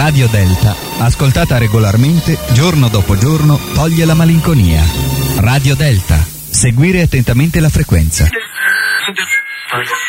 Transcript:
Radio Delta, ascoltata regolarmente, giorno dopo giorno, toglie la malinconia. Radio Delta, seguire attentamente la frequenza.